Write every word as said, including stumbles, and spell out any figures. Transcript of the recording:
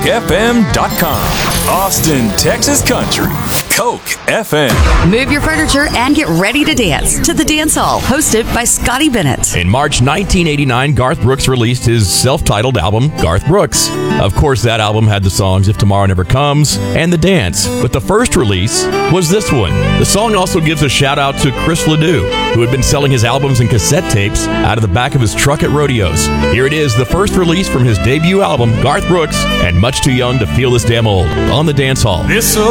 F M dot com. Austin, Texas Country. Coke F M. Move your furniture and get ready to dance to The Dance Hall, hosted by Scotty Bennett. In March nineteen eighty-nine, Garth Brooks released his self-titled album, Garth Brooks. Of course, that album had the songs If Tomorrow Never Comes and The Dance, but the first release was this one. The song also gives a shout-out to Chris Ledoux, who had been selling his albums and cassette tapes out of the back of his truck at rodeos. Here it is, the first release from his debut album, Garth Brooks, and Much Too Young to Feel This Damn Old, on The Dance Hall. This